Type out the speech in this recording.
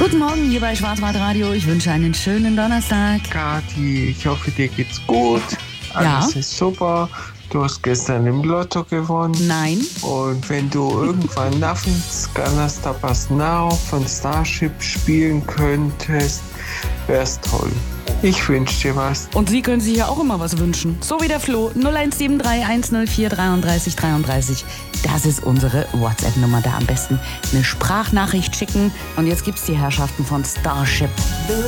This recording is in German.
Guten Morgen hier bei Schwarzwaldradio. Ich wünsche einen schönen Donnerstag. Kathi, ich hoffe, dir geht's gut. Ja. Alles ist super. Du hast gestern im Lotto gewonnen. Nein. Und wenn du irgendwann Nothing's Gonna Stop Us Now von Starship spielen könntest, wär's toll. Ich wünsche dir was. Und Sie können sich ja auch immer was wünschen. So wie der Flo. 0173 104 33 33. Das ist unsere WhatsApp-Nummer. Da am besten eine Sprachnachricht schicken. Und jetzt gibt's die Herrschaften von Starship.